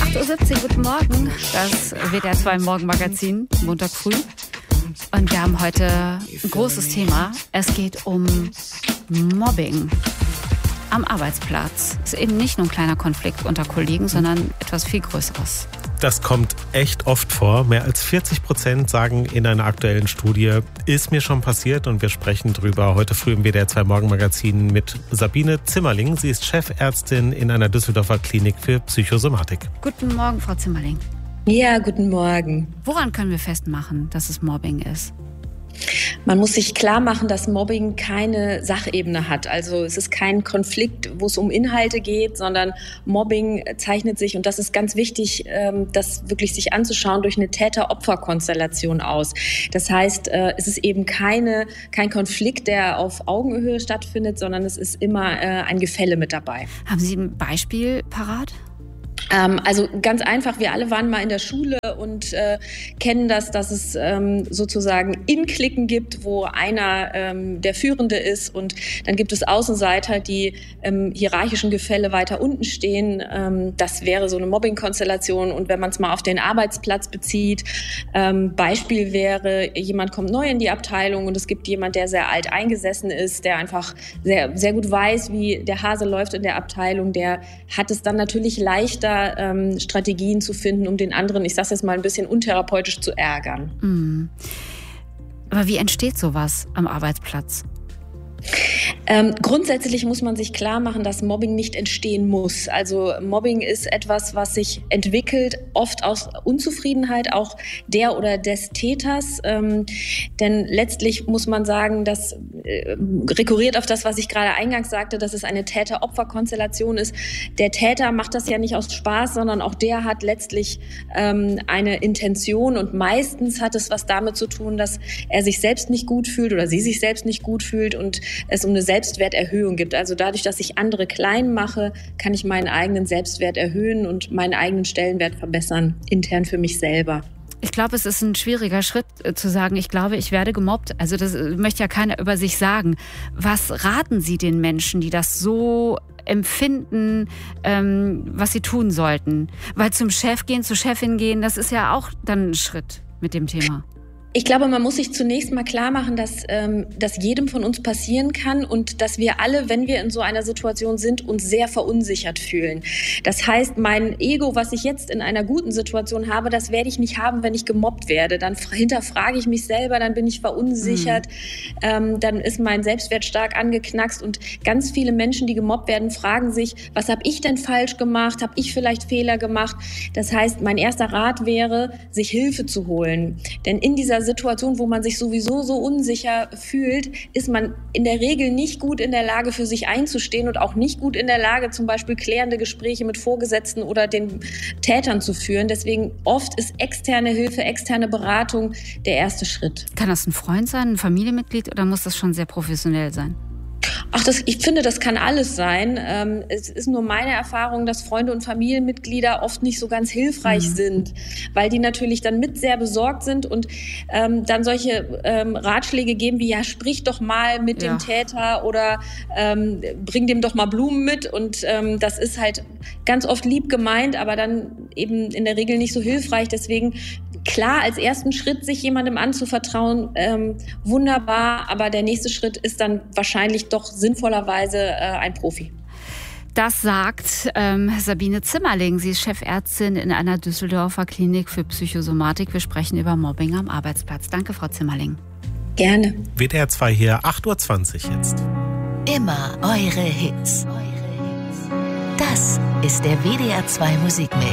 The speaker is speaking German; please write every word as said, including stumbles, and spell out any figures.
acht Uhr siebzehn, guten Morgen. Das W D R zwei Morgenmagazin, Montag früh. Und wir haben heute ein großes Thema. Es geht um Mobbing am Arbeitsplatz. Es ist eben nicht nur ein kleiner Konflikt unter Kollegen, sondern etwas viel Größeres. Das kommt echt oft vor. Mehr als vierzig Prozent sagen in einer aktuellen Studie, ist mir schon passiert. Und wir sprechen drüber heute früh im W D R zwei Morgenmagazin mit Sabine Zimmerling. Sie ist Chefärztin in einer Düsseldorfer Klinik für Psychosomatik. Guten Morgen, Frau Zimmerling. Ja, guten Morgen. Woran können wir festmachen, dass es Mobbing ist? Man muss sich klar machen, dass Mobbing keine Sachebene hat. Also es ist kein Konflikt, wo es um Inhalte geht, sondern Mobbing zeichnet sich, und das ist ganz wichtig, das wirklich sich anzuschauen, durch eine Täter-Opfer-Konstellation aus. Das heißt, es ist eben keine, kein Konflikt, der auf Augenhöhe stattfindet, sondern es ist immer ein Gefälle mit dabei. Haben Sie ein Beispiel parat? Also ganz einfach, wir alle waren mal in der Schule und äh, kennen das, dass es ähm, sozusagen In-Cliquen gibt, wo einer ähm, der Führende ist, und dann gibt es Außenseiter, die im hierarchischen Gefälle weiter unten stehen. Ähm, das wäre so eine Mobbing-Konstellation. Und wenn man es mal auf den Arbeitsplatz bezieht, ähm, Beispiel wäre, jemand kommt neu in die Abteilung und es gibt jemand, der sehr alt eingesessen ist, der einfach sehr, sehr gut weiß, wie der Hase läuft in der Abteilung, der hat es dann natürlich leichter, Ähm, Strategien zu finden, um den anderen, ich sage es jetzt mal ein bisschen untherapeutisch, zu ärgern. Mhm. Aber wie entsteht sowas am Arbeitsplatz? Ähm, grundsätzlich muss man sich klar machen, dass Mobbing nicht entstehen muss. Also Mobbing ist etwas, was sich entwickelt, oft aus Unzufriedenheit auch der oder des Täters. Ähm, denn letztlich muss man sagen, dass äh, rekurriert auf das, was ich gerade eingangs sagte, dass es eine Täter-Opfer-Konstellation ist. Der Täter macht das ja nicht aus Spaß, sondern auch der hat letztlich ähm, eine Intention, und meistens hat es was damit zu tun, dass er sich selbst nicht gut fühlt oder sie sich selbst nicht gut fühlt und es um eine Selbstwerterhöhung gibt. Also dadurch, dass ich andere klein mache, kann ich meinen eigenen Selbstwert erhöhen und meinen eigenen Stellenwert verbessern, intern für mich selber. Ich glaube, es ist ein schwieriger Schritt äh, zu sagen, ich glaube, ich werde gemobbt. Also das äh, möchte ja keiner über sich sagen. Was raten Sie den Menschen, die das so empfinden, ähm, was sie tun sollten? Weil zum Chef gehen, zur Chefin gehen, das ist ja auch dann ein Schritt mit dem Thema. Ich glaube, man muss sich zunächst mal klar machen, dass ähm, das jedem von uns passieren kann und dass wir alle, wenn wir in so einer Situation sind, uns sehr verunsichert fühlen. Das heißt, mein Ego, was ich jetzt in einer guten Situation habe, das werde ich nicht haben, wenn ich gemobbt werde. Dann hinterfrage ich mich selber, dann bin ich verunsichert, mhm. ähm, dann ist mein Selbstwert stark angeknackst, und ganz viele Menschen, die gemobbt werden, fragen sich, was habe ich denn falsch gemacht? Habe ich vielleicht Fehler gemacht? Das heißt, mein erster Rat wäre, sich Hilfe zu holen. Denn in dieser Situation, wo man sich sowieso so unsicher fühlt, ist man in der Regel nicht gut in der Lage, für sich einzustehen und auch nicht gut in der Lage, zum Beispiel klärende Gespräche mit Vorgesetzten oder den Tätern zu führen. Deswegen oft ist externe Hilfe, externe Beratung der erste Schritt. Kann das ein Freund sein, ein Familienmitglied, oder muss das schon sehr professionell sein? Ach, das, ich finde, das kann alles sein. Ähm, es ist nur meine Erfahrung, dass Freunde und Familienmitglieder oft nicht so ganz hilfreich mhm. sind, weil die natürlich dann mit sehr besorgt sind und ähm, dann solche ähm, Ratschläge geben wie, ja, sprich doch mal mit ja. dem Täter oder ähm, bring dem doch mal Blumen mit. Und ähm, das ist halt ganz oft lieb gemeint, aber dann eben in der Regel nicht so hilfreich. Deswegen klar, als ersten Schritt sich jemandem anzuvertrauen, ähm, wunderbar, aber der nächste Schritt ist dann wahrscheinlich doch sinnvollerweise äh, ein Profi. Das sagt ähm, Sabine Zimmerling. Sie ist Chefärztin in einer Düsseldorfer Klinik für Psychosomatik. Wir sprechen über Mobbing am Arbeitsplatz. Danke, Frau Zimmerling. Gerne. W D R zwei hier, acht Uhr zwanzig jetzt. Immer eure Hits. Das ist der W D R zwei Musikmix.